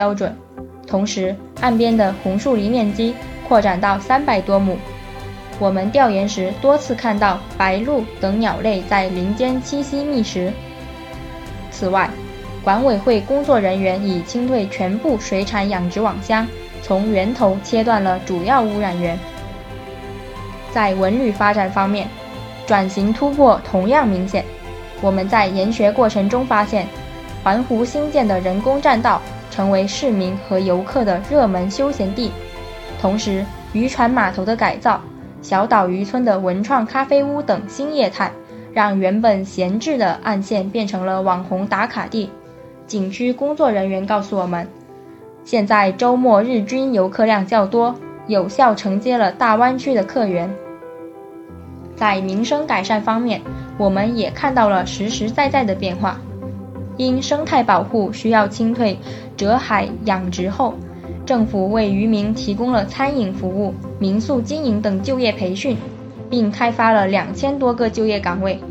标准。同时，岸边的红树林面积扩展到300多亩。我们调研时多次看到白鹭等鸟类在林间栖息觅食。此外，管委会工作人员已清退全部水产养殖网箱，从源头切断了主要污染源。在文旅发展方面，转型突破同样明显。我们在研学过程中发现，环湖新建的人工栈道成为市民和游客的热门休闲地。同时，渔船码头的改造、小岛渔村的文创咖啡屋等新业态，让原本闲置的岸线变成了网红打卡地。景区工作人员告诉我们，现在周末日均游客量较多，有效承接了大湾区的客源。在民生改善方面，我们也看到了实实在在的变化。因生态保护需要清退折海养殖后，政府为渔民提供了餐饮服务、民宿经营等就业培训，并开发了2000多个就业岗位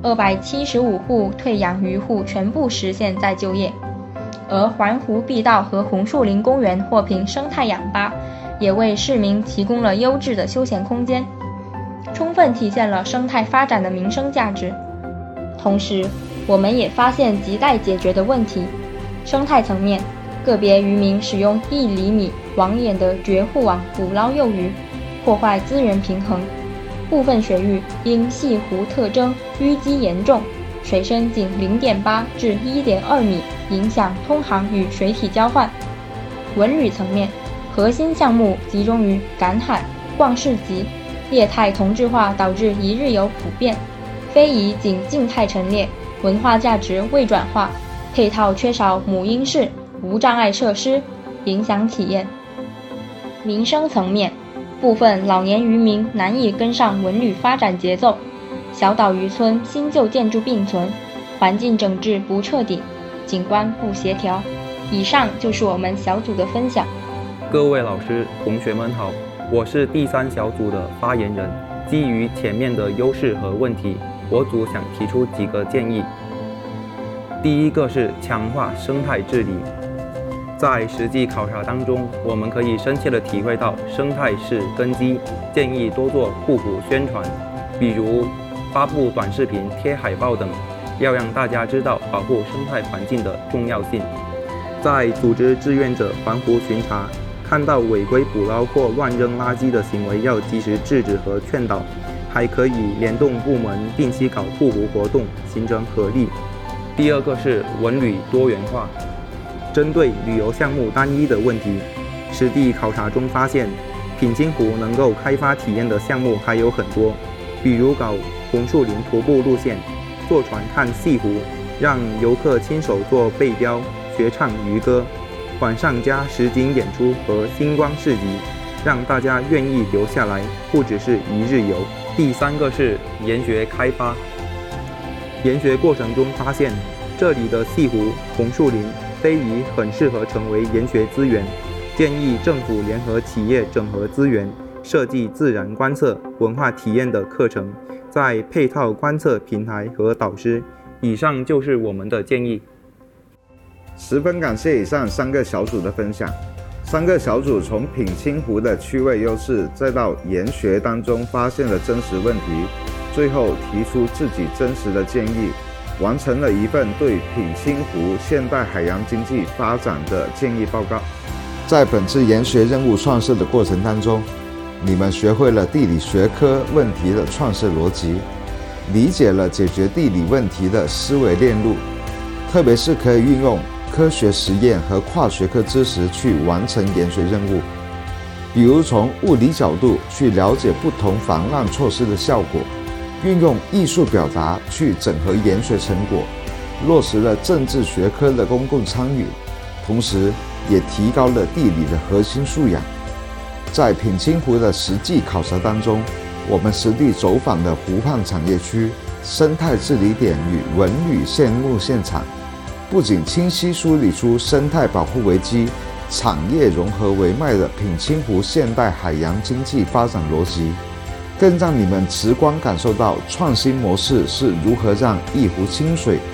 ，275户退养渔户全部实现再就业。而环湖碧道和红树林公园获评生态氧吧，也为市民提供了优质的休闲空间，充分体现了生态发展的民生价值。同时，我们也发现亟待解决的问题。生态层面，个别渔民使用1厘米网眼的绝户网捕捞幼鱼，破坏资源平衡。部分水域因细湖特征淤积严重，水深仅0.8至1.2米，影响通航与水体交换。文旅层面，核心项目集中于赶海、逛市集，业态同质化导致一日游普遍，非遗仅静态陈列，文化价值未转化，配套缺少母婴室、无障碍设施，影响体验。民生层面，部分老年渔民难以跟上文旅发展节奏，小岛渔村新旧建筑并存，环境整治不彻底，景观不协调。以上就是我们小组的分享。 各位老师、同学们好，我是第3小组的发言人。基于前面的优势和问题，我组想提出几个建议。第一个是强化生态治理。在实际考察当中，我们可以深切地体会到生态是根基，建议多做互补宣传，比如发布短视频、贴海报等，要让大家知道保护生态环境的重要性。在组织志愿者环湖巡查，看到违规捕捞或乱扔垃圾的行为，要及时制止和劝导，还可以联动部门定期搞互补活动，形成合力。第二个是文旅多元化。针对旅游项目单一的问题，实地考察中发现，品清湖能够开发体验的项目还有很多，比如搞红树林徒步路线，坐船看西湖，让游客亲手做背标，学唱渔歌，晚上加实景演出和星光市集，让大家愿意留下来，不只是一日游。第三个是研学开发。研学过程中发现，这里的西湖、红树林、非遗很适合成为研学资源，建议政府联合企业整合资源，设计自然观测、文化体验的课程，再配套观测平台和导师。以上就是我们的建议。 十分感谢以上3个小组的分享。3个小组从品清湖的趣味优势，再到研学当中发现了真实问题，最后提出自己真实的建议，完成了一份对品清湖现代海洋经济发展的建议报告。在本次研学任务创设的过程当中，你们学会了地理学科问题的创设逻辑，理解了解决地理问题的思维链路，特别是可以运用科学实验和跨学科知识去完成研学任务，比如从物理角度去了解不同防浪措施的效果，运用艺术表达去整合研学成果，落实了政治学科的公共参与，同时也提高了地理的核心素养。在品清湖的实际考察当中，我们实地走访了湖畔产业区、生态治理点与文旅项目现场，不仅清晰梳理出生态保护为基、产业融合为脉的品清湖现代海洋经济发展逻辑，更让你们直观感受到创新模式是如何让一湖清水